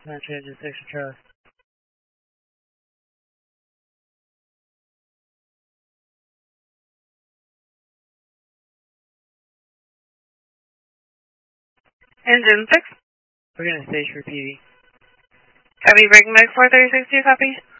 Not changes, extra trailer. Engine 6. We're going to stage for PD. Copy, breaking back 436, 2 copy.